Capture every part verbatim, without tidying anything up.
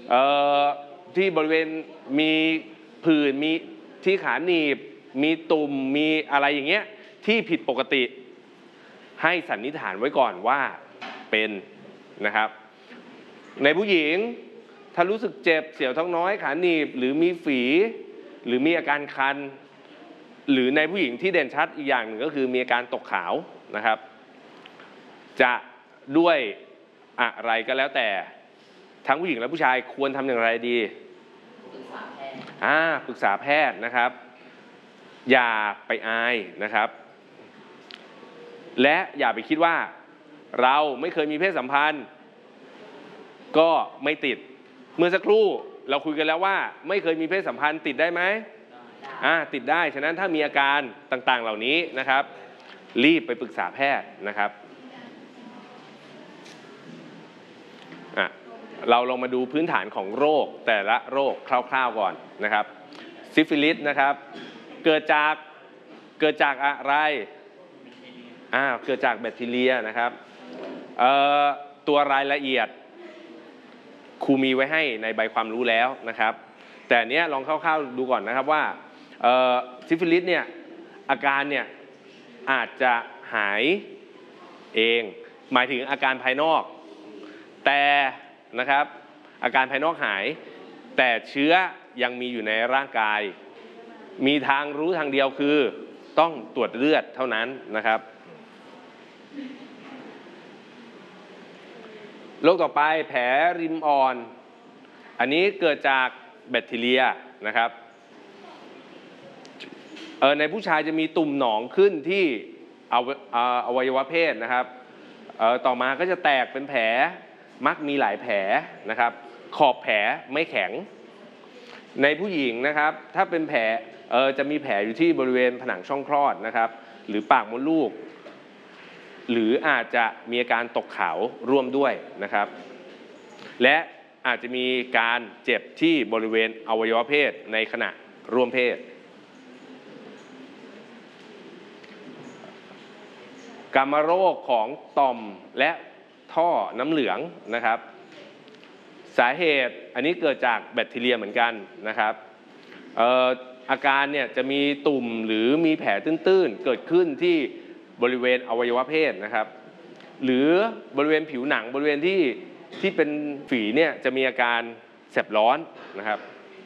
ที่บริเวณมีผื่นมีที่ขาหนีบมีตุ่มมีอะไรอย่างเงี้ยที่ผิดปกติให้สันนิษฐานไว้ก่อนว่าเป็นนะครับในผู้หญิงถ้ารู้สึกเจ็บเสียวท้องน้อยขาหนีบหรือมีฝีหรือมีอาการคันหรือในผู้หญิงที่เด่นชัดอีกอย่างหนึ่งก็คือมีอาการตกขาวนะครับจะด้วยอะไรก็แล้วแต่ทั้งผู้หญิงและผู้ชายควรทำอย่างไรดีปรึกษาแพทย์อ่าปรึกษาแพทย์นะครับอย่าไปอายนะครับและอย่าไปคิดว่าเราไม่เคยมีเพศสัมพันธ์ก็ไม่ติดเมื่อสักครู่เราคุยกันแล้วว่าไม่เคยมีเพศสัมพันธ์ติดได้ไหมอ่าติดได้ฉะนั้นถ้ามีอาการต่างๆเหล่านี้นะครับรีบไปปรึกษาแพทย์นะครับอ่ะเราลองมาดูพื้นฐานของโรคแต่ละโรคคร่าวๆก่อนนะครับซิฟิลิสนะครับเกิดจากเกิดจากอะไรอ่าเกิดจากแบคทีเรียนะครับเอ่อตัวรายละเอียดครูมีไว้ให้ในใบความรู้แล้วนะครับแต่เนี้ยลองคร่าวๆดูก่อนนะครับว่าเอ่อซิฟิลิสเนี่ยอาการเนี่ยอาจจะหายเองหมายถึงอาการภายนอกแต่นะครับอาการภายนอกหายแต่เชื้อยังมีอยู่ในร่างกายมีทางรู้ทางเดียวคือต้องตรวจเลือดเท่านั้นนะครับโรคต่อไปแผลริมอ่อนอันนี้เกิดจากแบคทีเรียนะครับเออในผู้ชายจะมีตุ่มหนองขึ้นที่อวัยวะเพศนะครับเออต่อมาก็จะแตกเป็นแผลมักมีหลายแผลนะครับขอบแผลไม่แข็งในผู้หญิงนะครับถ้าเป็นแผลเออจะมีแผลอยู่ที่บริเวณผนังช่องคลอดนะครับหรือปากมดลูกหรืออาจจะมีอาการตกขาวร่วมด้วยนะครับและอาจจะมีการเจ็บที่บริเวณอวัยวะเพศในขณะร่วมเพศกามโรคของต่อมและท่อน้ำเหลืองนะครับสาเหตุอันนี้เกิดจากแบคทีเรียเหมือนกันนะครับเอ่ออาการเนี่ยจะมีตุ่มหรือมีแผลตื้นๆเกิดขึ้นที่บริเวณอวัยวะเพศนะครับหรือบริเวณผิวหนังบริเวณที่ที่เป็นฝีเนี่ยจะมีอาการแสบร้อนนะครับ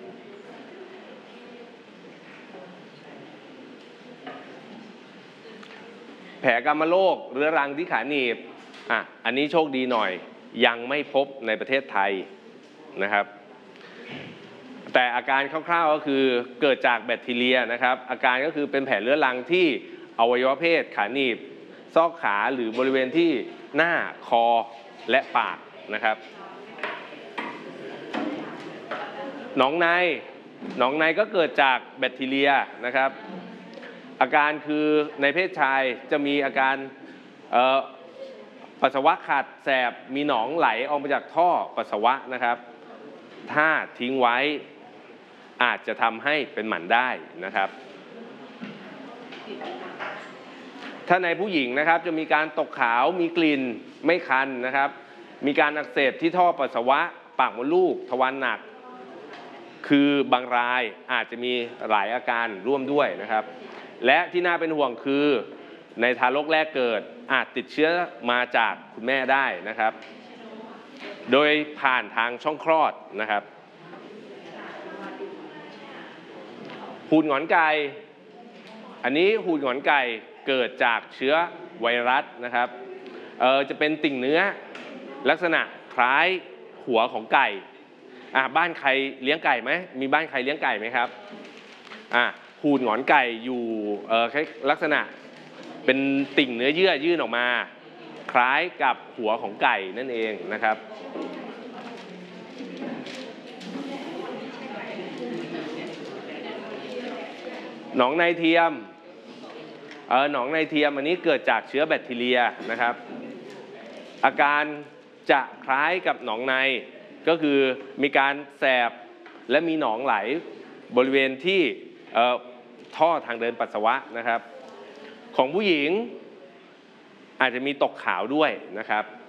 แผลกามโรคเรื้อรังที่ขาหนีบอ่ะอันนี้โชคดีหน่อยยังไม่พบในประเทศไทยนะครับแต่อาการคร่าวๆก็คือเกิดจากแบคทีเรียนะครับอาการก็คือเป็นแผลเรื้อรังที่อวัยวะเพศขาหนีบซอกขาหรือบริเวณที่หน้าคอและปากนะครับหนองในหนองในก็เกิดจากแบคทีเรียนะครับอาการคือในเพศชายจะมีอาการปัสสาวะขาดแสบมีหนองไหลออกมาจากท่อปัสสาวะนะครับถ้าทิ้งไว้อาจจะทำให้เป็นหมันได้นะครับถ้าในผู้หญิงนะครับจะมีการตกขาวมีกลิ่นไม่คันนะครับมีการอักเสบที่ท่อปัสสาวะปากมดลูกทวารหนักคือบางรายอาจจะมีหลายอาการร่วมด้วยนะครับและที่น่าเป็นห่วงคือในทารกแรกเกิดอาจติดเชื้อมาจากคุณแม่ได้นะครับโดยผ่านทางช่องคลอดนะครับหูดหงอนไก่อันนี้หูดหงอนไก่เกิดจากเชื้อไวรัสนะครับเออจะเป็นติ่งเนื้อลักษณะคล้ายหัวของไก่อ่ะบ้านใครเลี้ยงไก่ไหมมีบ้านใครเลี้ยงไก่ไหมครับอ่ะหูดหงอนไก่อยู่เออลักษณะเป็นติ่งเนื้อเยื่อยื่นออกมาคล้ายกับหัวของไก่นั่นเองนะครับหนองในเทียมเออหนองในเทียมอันนี้เกิดจากเชื้อแบคทีเรียนะครับอาการจะคล้ายกับหนองในก็คือมีการแสบและมีหนองไหลบริเวณที่เอ่อท่อทางเดินปัสสาวะนะครับของผู้หญิงอาจจะมีตกขาวด้วยนะครับ